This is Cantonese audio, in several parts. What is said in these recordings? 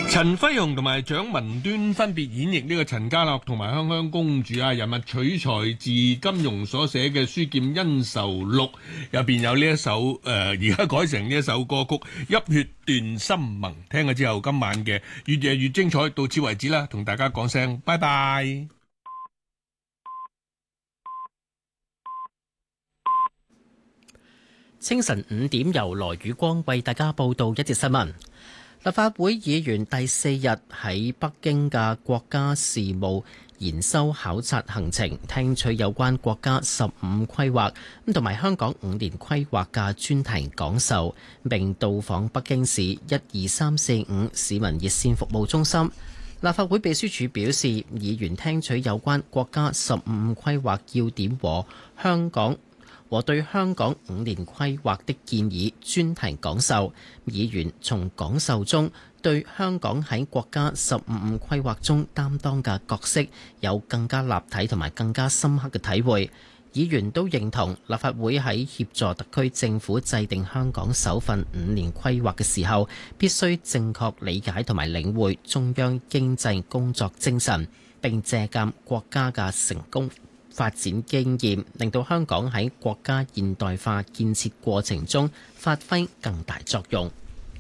陳輝陽同埋蔣文端分別演繹呢個陳家樂同埋香香公主啊，人物取材自金庸所寫嘅書劍恩仇錄入邊有呢一首而家改成呢一首歌曲《泣血斷心盟》。聽咗之後，今晚嘅越夜越精彩，到此為止啦，同大家講聲拜拜。 清晨5點，由羅宇光為大家報道一節新聞。立法會議員第4日喺北京嘅國家事務研修考察行程，聽取有關國家15規劃同埋香港5年規劃嘅專題講授，並到訪北京市12345市民熱線服務中心。立法會秘書處表示，議員聽取有關國家15規劃要點和對香港5年規劃的建議專題講授，議員從講授中對香港喺國家15規劃中擔當嘅角色有更加立體同埋更加深刻嘅體會。議員都認同立法會喺協助特區政府制定香港首份5年規劃嘅時候，必須正確理解同埋領會中央經濟工作精神，並借鑑國家嘅成功發展經驗，令到香港喺國家現代化建設過程中發揮更大作用。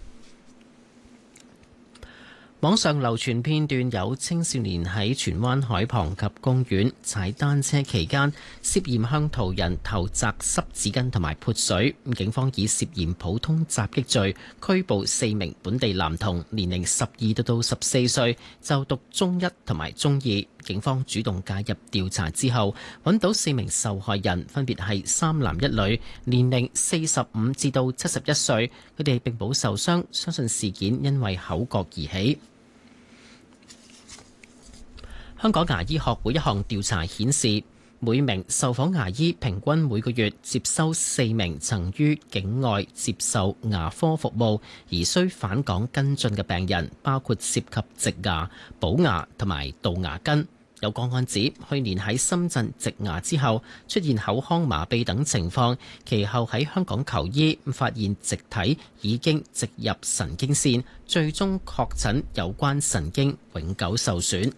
網上流傳片段有青少年喺荃灣海旁及公園踩單車期間涉嫌向途人投擲濕紙巾同埋潑水，警方以涉嫌普通襲擊罪拘捕4名本地男童，年齡12到14歲，就讀中一同埋中二。警方主動介入調查之後，揾到4名受害人，分別係3男1女，年齡45至到71歲，佢哋並冇受傷，相信事件因為口角而起。香港牙醫學會一項調查顯示，每名受訪牙醫平均每個月接收4名曾於境外接受牙科服務而需返港跟進嘅病人，包括涉及植牙、補牙同埋杜牙根。有個案指，去年喺深圳植牙之後出現口腔麻痹等情況，其後喺香港求醫，發現植體已經植入神經線，最終確診有關神經永久受損。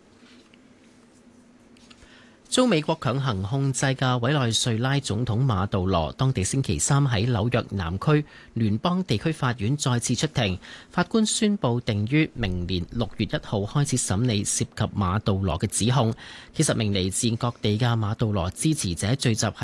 遭美國強行控制嘅委內瑞拉總統馬杜羅，當地星期三喺紐約南區聯邦地區法院再次出庭，法官宣布定於明年6月1號開始審理涉及馬杜羅嘅指控。幾十名嚟自各地嘅馬杜羅支持者聚集